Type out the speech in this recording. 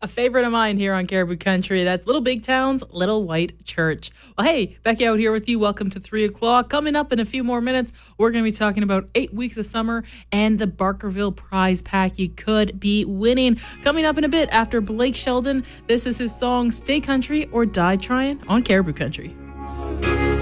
A favorite of mine here on Caribou Country. That's Little Big Town's Little White Church. Well, hey, Becky out here with you. Welcome to 3 o'clock. Coming up in a few more minutes, we're going to be talking about 8 weeks of summer and the Barkerville prize pack you could be winning. Coming up in a bit after Blake Sheldon, this is his song Stay Country or Die Trying on Caribou Country.